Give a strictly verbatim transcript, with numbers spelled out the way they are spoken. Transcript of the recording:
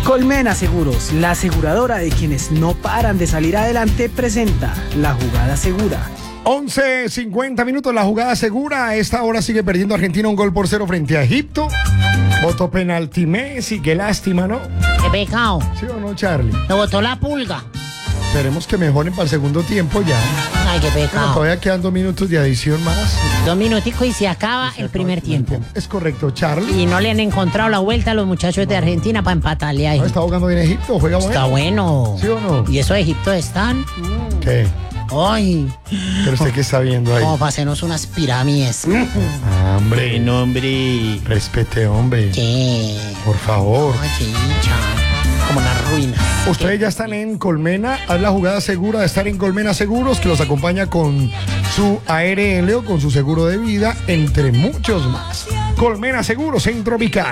Colmena Seguros, la aseguradora de quienes no paran de salir adelante, presenta la jugada segura. once cincuenta minutos, la jugada segura. A esta hora sigue perdiendo Argentina un gol por cero frente a Egipto. Votó penalti Messi, qué lástima, ¿no? Qué pecado. ¿Sí o no, Charlie? Lo botó la pulga. Esperemos que mejoren para el segundo tiempo ya. Ay, qué Pero pecado. todavía quedan dos minutos de adición más. Dos minuticos y se acaba Se el acaba primer tiempo. Es correcto, Charlie. Y no le han encontrado la vuelta a los muchachos de Argentina para empatarle ahí. ¿No está jugando bien Egipto? ¿Juega bueno? Está bueno. ¿Sí o no? ¿Y eso de Egipto están? ¿Qué? Ay, ¿Pero usted qué está viendo ahí? como para hacernos unas pirámides. Ah, hombre. Bueno, hombre. Respete, hombre. ¿Qué? Por favor. Ay, chicha. Como unas ruinas. Ustedes ya están en Colmena. Haz la jugada segura de estar en Colmena Seguros, que los acompaña con su A R L o con su seguro de vida, entre muchos más. Colmena Seguros, Centro Vicán.